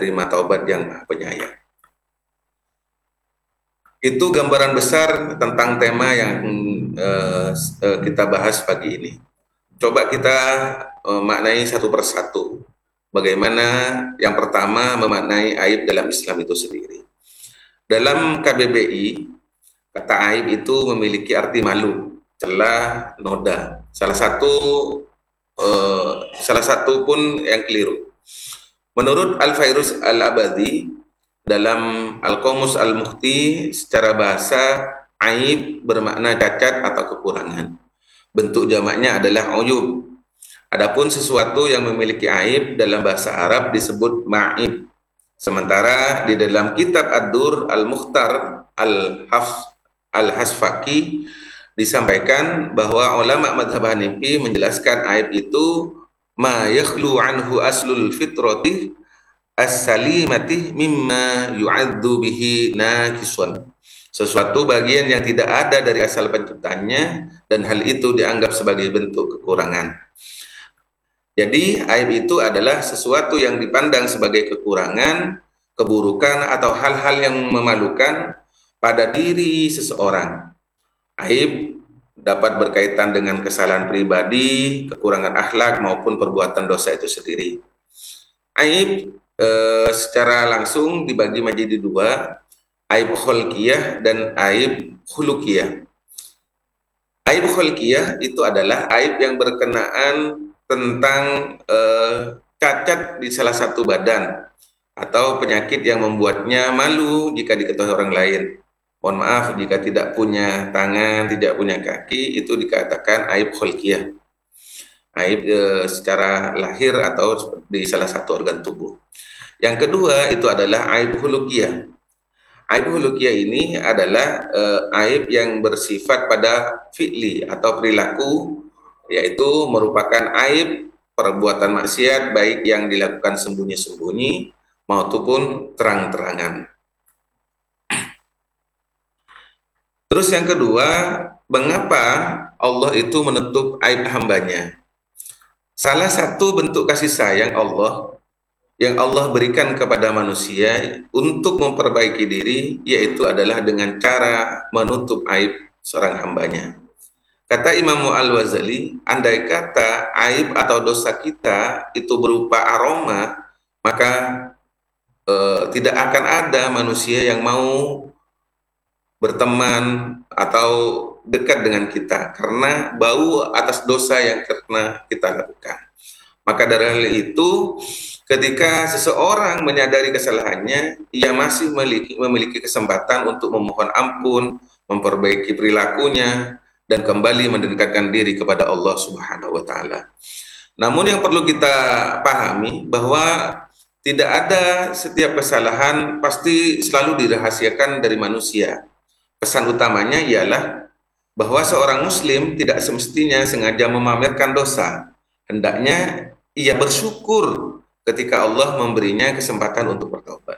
penerima taubat yang Maha Penyayang. Itu gambaran besar tentang tema yang kita bahas pagi ini. Coba kita maknai satu persatu. Bagaimana yang pertama memaknai aib dalam Islam itu sendiri. Dalam KBBI, kata aib itu memiliki arti malu, celah, noda. Salah satu pun yang keliru. Menurut Al-Fairuz Al-Abadi, dalam Al-Qamus Al-Mukhti, secara bahasa, aib bermakna cacat atau kekurangan. Bentuk jamaknya adalah uyub. Adapun sesuatu yang memiliki aib dalam bahasa Arab disebut ma'ib. Sementara di dalam kitab Ad-Dur Al-Mukhtar Al-Hasfaqi disampaikan bahwa ulama madhab Hanafi menjelaskan aib itu ma yakhlu anhu aslul fitrati as-salimati mimma yu'addu bihi naqisun. Sesuatu bagian yang tidak ada dari asal penciptanya dan hal itu dianggap sebagai bentuk kekurangan. Jadi aib itu adalah sesuatu yang dipandang sebagai kekurangan, keburukan atau hal-hal yang memalukan pada diri seseorang. Aib dapat berkaitan dengan kesalahan pribadi, kekurangan akhlak maupun perbuatan dosa itu sendiri. Aib secara langsung dibagi menjadi dua, aib khulqiyah dan aib khuluqiyah. Aib khulqiyah itu adalah aib yang berkenaan tentang cacat di salah satu badan atau penyakit yang membuatnya malu jika diketahui orang lain. Mohon maaf jika tidak punya tangan, tidak punya kaki, itu dikatakan aib khulqiyah. Aib secara lahir atau di salah satu organ tubuh. Yang kedua itu adalah aib khuluqiyah. Aib khuluqiyah ini adalah aib yang bersifat pada fi'li atau perilaku, yaitu merupakan aib perbuatan maksiat baik yang dilakukan sembunyi-sembunyi maupun terang-terangan. Terus yang kedua, mengapa Allah itu menutup aib hambanya? Salah satu bentuk kasih sayang Allah yang Allah berikan kepada manusia untuk memperbaiki diri, yaitu adalah dengan cara menutup aib seorang hambanya. Kata Imam Al-Ghazali, andai kata aib atau dosa kita itu berupa aroma, maka tidak akan ada manusia yang mau berteman atau dekat dengan kita karena bau atas dosa yang pernah kita lakukan. Maka dari hal itu, ketika seseorang menyadari kesalahannya, ia masih memiliki kesempatan untuk memohon ampun, memperbaiki perilakunya, dan kembali mendekatkan diri kepada Allah Subhanahu wa Ta'ala. Namun yang perlu kita pahami bahwa tidak ada setiap kesalahan pasti selalu dirahasiakan dari manusia. Pesan utamanya ialah bahwa seorang muslim tidak semestinya sengaja memamerkan dosa. Hendaknya ia bersyukur ketika Allah memberinya kesempatan untuk bertobat.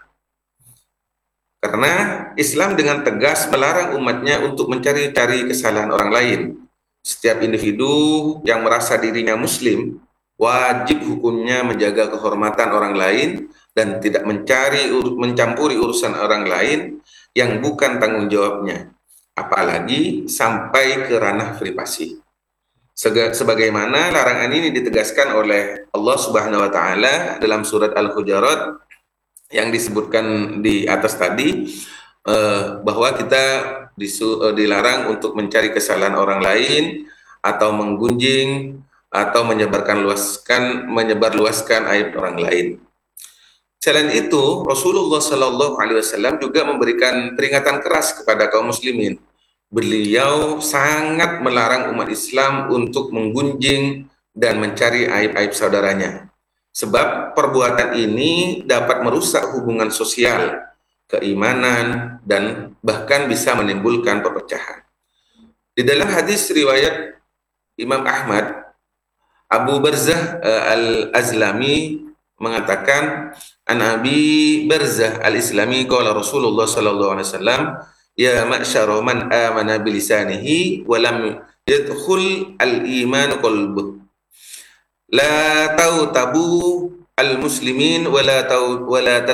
Karena Islam dengan tegas melarang umatnya untuk mencari-cari kesalahan orang lain. Setiap individu yang merasa dirinya muslim, wajib hukumnya menjaga kehormatan orang lain dan tidak mencampuri urusan orang lain yang bukan tanggung jawabnya, apalagi sampai ke ranah privasi. Sebagaimana larangan ini ditegaskan oleh Allah Subhanahu wa Ta'ala dalam surat Al-Hujurat yang disebutkan di atas tadi, bahwa kita dilarang untuk mencari kesalahan orang lain atau menggunjing atau menyebarluaskan aib orang lain. Selain itu, Rasulullah Shallallahu Alaihi Wasallam juga memberikan peringatan keras kepada kaum muslimin. Beliau sangat melarang umat Islam untuk menggunjing dan mencari aib-aib saudaranya. Sebab perbuatan ini dapat merusak hubungan sosial, keimanan, dan bahkan bisa menimbulkan perpecahan. Di dalam hadis riwayat Imam Ahmad, Abu Barzah Al-Azlami mengatakan, an Abi Barzah Al-Islami qala Rasulullah sallallahu alaihi wasallam, ya ma'syara man amana bilisanihi wa lam yadkhul al-iman qalbuh, la tautabu al-muslimin wa la